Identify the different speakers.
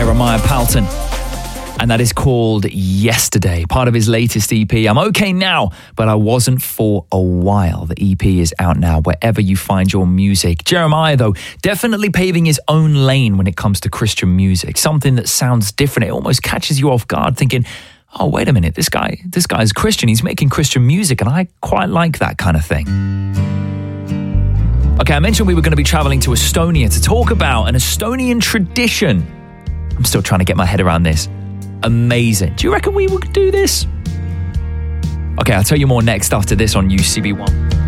Speaker 1: Jeremiah Palton. And that is called Yesterday, part of his latest EP. I'm okay now, but I wasn't for a while. The EP is out now wherever you find your music. Jeremiah, though, definitely paving his own lane when it comes to Christian music. Something that sounds different. It almost catches you off guard thinking, oh, wait a minute, this guy's Christian. He's making Christian music, and I quite like that kind of thing. Okay, I mentioned we were going to be traveling to Estonia to talk about an Estonian tradition. I'm still trying to get my head around this. Amazing. Do you reckon we would do this? Okay, I'll tell you more next after this on UCB1.